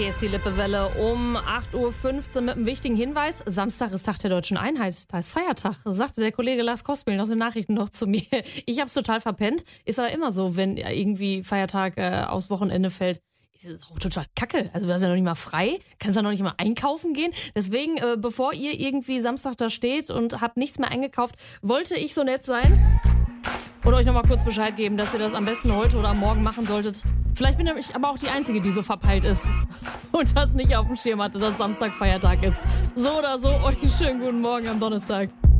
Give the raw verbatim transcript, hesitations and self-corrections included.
Hier ist die Lippewelle um acht Uhr fünfzehn mit einem wichtigen Hinweis. Samstag ist Tag der Deutschen Einheit. Da ist Feiertag, sagte der Kollege Lars Kospel aus den Nachrichten noch zu mir. Ich hab's total verpennt. Ist aber immer so, wenn irgendwie Feiertag äh, aufs Wochenende fällt. Ist es auch total kacke. Also du hast ja noch nicht mal frei, kannst ja noch nicht mal einkaufen gehen. Deswegen, äh, bevor ihr irgendwie Samstag da steht und habt nichts mehr eingekauft, wollte ich so nett sein und euch nochmal kurz Bescheid geben, dass ihr das am besten heute oder morgen machen solltet. Vielleicht bin ich aber auch die Einzige, die so verpeilt ist und das nicht auf dem Schirm hatte, dass Samstag Feiertag ist. So oder so, euch einen schönen guten Morgen am Donnerstag.